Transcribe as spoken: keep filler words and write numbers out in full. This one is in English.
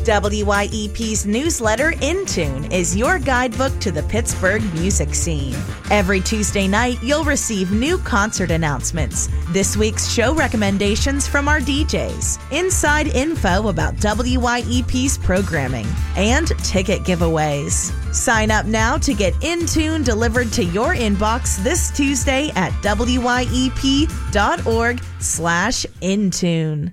W Y E P's newsletter, In Tune, is your guidebook to the Pittsburgh music scene. Every Tuesday night, you'll receive new concert announcements, this week's show recommendations from our D Js, inside info about W Y E P's programming, and ticket giveaways. Sign up now to get In Tune delivered to your inbox this Tuesday at W Y E P dot org slash In Tune.